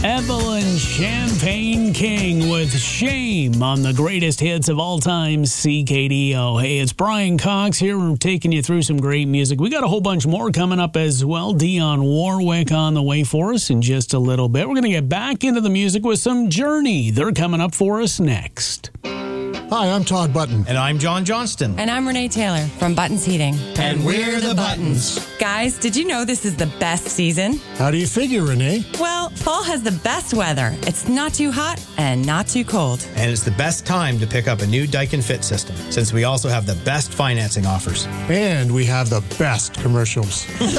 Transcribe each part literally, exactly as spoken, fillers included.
Evelyn Champagne King with Shame on the greatest hits of all time, C K D O. Hey, it's Brian Cox here. We're taking you through some great music. We got a whole bunch more coming up as well. Dionne Warwick on the way for us in just a little bit. We're going to get back into the music with some Journey. They're coming up for us next. Hi, I'm Todd Button. And I'm John Johnston. And I'm Renee Taylor from Buttons Heating. And we're the Buttons. Guys, did you know this is the best season? How do you figure, Renee? Well, fall has the best weather. It's not too hot and not too cold. And it's the best time to pick up a new Daikin Fit system, since we also have the best financing offers. And we have the best commercials.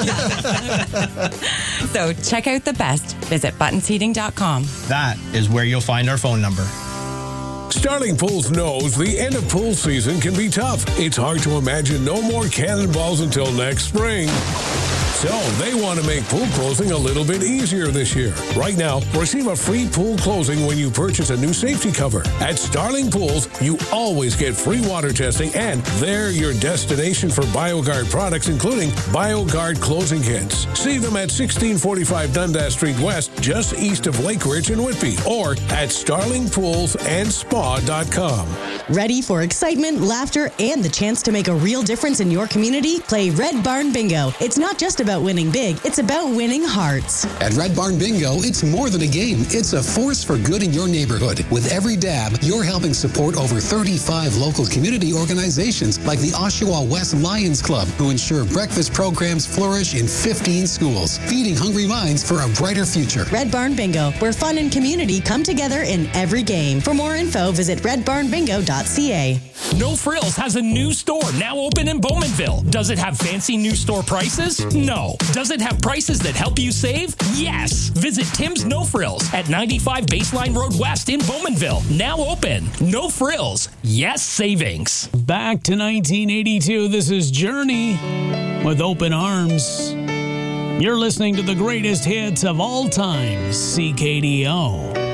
So check out the best. Visit buttons heating dot com. That is where you'll find our phone number. Starling Pools knows the end of pool season can be tough. It's hard to imagine no more cannonballs until next spring. So they want to make pool closing a little bit easier this year. Right now, receive a free pool closing when you purchase a new safety cover. At Starling Pools, you always get free water testing, and they're your destination for BioGuard products, including BioGuard closing kits. See them at sixteen forty-five Dundas Street West, just east of Lake Ridge in Whitby, or at starling pools and spa dot com. Ready for excitement, laughter, and the chance to make a real difference in your community? Play Red Barn Bingo. It's not just about winning big, it's about winning hearts. At Red Barn Bingo, it's more than a game. It's a force for good in your neighborhood. With every dab, you're helping support over thirty-five local community organizations like the Oshawa West Lions Club, who ensure breakfast programs flourish in fifteen schools, feeding hungry minds for a brighter future. Red Barn Bingo, where fun and community come together in every game. For more info, visit red barn bingo dot c a. No Frills has a new store now open in Bowmanville. Does it have fancy new store prices? No. Does it have prices that help you save? Yes. Visit Tim's No Frills at ninety-five Baseline Road West in Bowmanville. Now open. No Frills. Yes savings. Back to nineteen eighty-two. This is Journey with Open Arms. You're listening to the greatest hits of all time, C K D O.